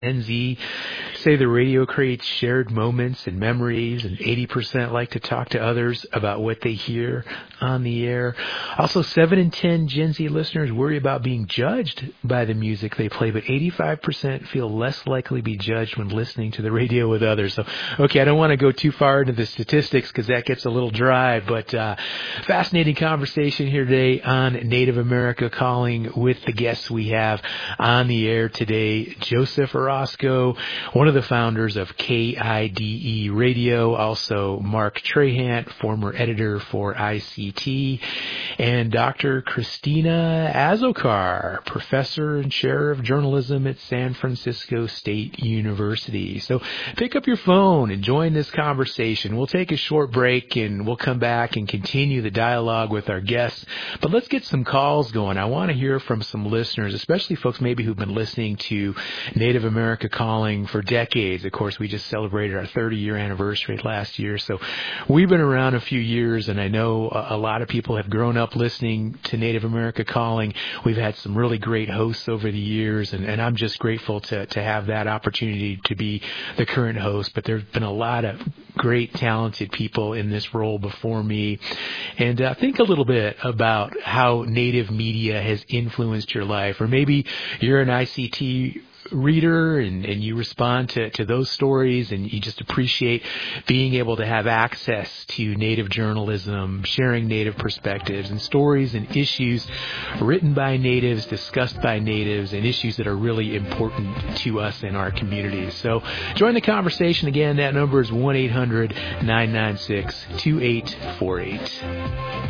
Gen Z say the radio creates shared moments and memories, and 80% like to talk to others about what they hear on the air. Also, 7 in 10 Gen Z listeners worry about being judged by the music they play, but 85% feel less likely to be judged when listening to the radio with others. So, okay, I don't want to go too far into the statistics because that gets a little dry, but fascinating conversation here today on Native America Calling with the guests we have on the air today. Joseph Orozco, one of the founders of KIDE Radio, also Mark Trahant, former editor for ICT, and Dr. Christina Azokar, professor and chair of journalism at San Francisco State University. So pick up your phone and join this conversation. We'll take a short break and we'll come back and continue the dialogue with our guests. But let's get some calls going. I want to hear from some listeners, especially folks maybe who've been listening to Native America Calling for decades. Of course, we just celebrated our 30-year anniversary last year, so we've been around a few years, and I know a lot of people have grown up listening to Native America Calling. We've had some really great hosts over the years, and I'm just grateful to have that opportunity to be the current host, but there's been a lot of great, talented people in this role before me. And think a little bit about how Native media has influenced your life, or maybe you're an ICT reader and you respond to those stories and you just appreciate being able to have access to Native journalism, sharing Native perspectives and stories and issues written by Natives, discussed by Natives, and issues that are really important to us in our communities. So join the conversation. Again, that number is 1-800-996-2848.